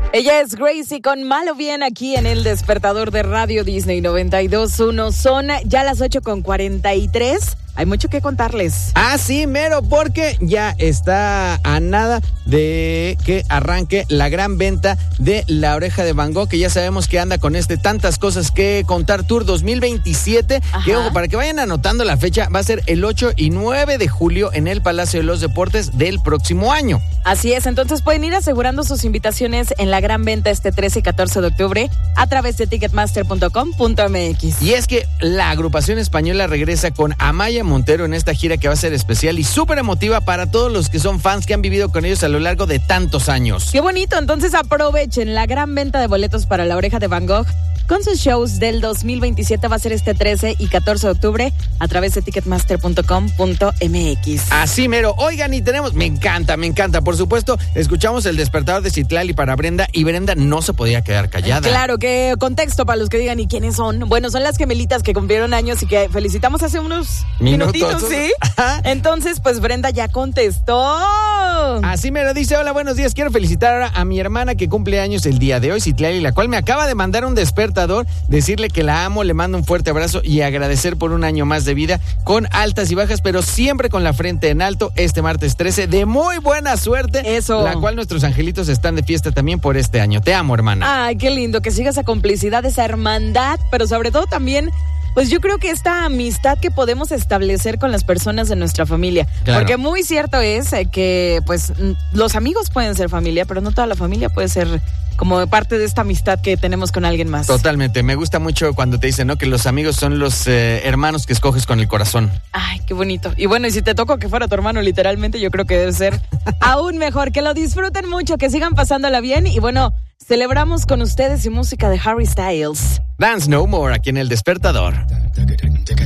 Ella es Gracie con Malo Bien aquí en el despertador de Radio Disney 92.1. Son ya las 8:43. Hay mucho que contarles. Ah, sí, mero, porque ya está a nada de que arranque la gran venta de La Oreja de Van Gogh, que ya sabemos que anda con tantas cosas que contar Tour 2027. Ajá. Que ojo, para que vayan anotando la fecha, va a ser el 8 y 9 de julio en el Palacio de los Deportes del próximo año. Así es, entonces pueden ir asegurando sus invitaciones en la gran venta este 13 y 14 de octubre a través de ticketmaster.com.mx. Y es que la agrupación española regresa con Amaya Montero en esta gira que va a ser especial y súper emotiva para todos los que son fans que han vivido con ellos a lo largo de tantos años. ¡Qué bonito! Entonces aprovechen la gran venta de boletos para La Oreja de Van Gogh con sus shows del 2027. Va a ser este 13 y 14 de octubre a través de ticketmaster.com.mx. Así mero. Oigan, y tenemos, me encanta. Por supuesto, escuchamos el despertador de Citlali para Brenda y Brenda no se podía quedar callada. Claro, que contexto para los que digan, ¿y quiénes son? Bueno, son las gemelitas que cumplieron años y que felicitamos hace unos minutitos, ¿sí? Entonces, pues Brenda ya contestó. Así mero, dice, hola, buenos días, quiero felicitar a mi hermana que cumple años el día de hoy, Citlali, la cual me acaba de mandar un despertador, decirle que la amo, le mando un fuerte abrazo y agradecer por un año más de vida, con altas y bajas, pero siempre con la frente en alto, este martes 13, de muy buena suerte. Eso. La cual nuestros angelitos están de fiesta también por este año. Te amo, hermana. Ay, qué lindo, que siga esa complicidad, esa hermandad, pero sobre todo también, pues yo creo que esta amistad que podemos establecer con las personas de nuestra familia. Claro. Porque muy cierto es que pues los amigos pueden ser familia, pero no toda la familia puede ser como parte de esta amistad que tenemos con alguien más. Totalmente, me gusta mucho cuando te dicen, ¿no? Que los amigos son los hermanos que escoges con el corazón. Ay, qué bonito. Y bueno, y si te tocó que fuera tu hermano literalmente, yo creo que debe ser aún mejor. Que lo disfruten mucho, que sigan pasándola bien y bueno, celebramos con ustedes y música de Harry Styles. Dance No More aquí en El Despertador.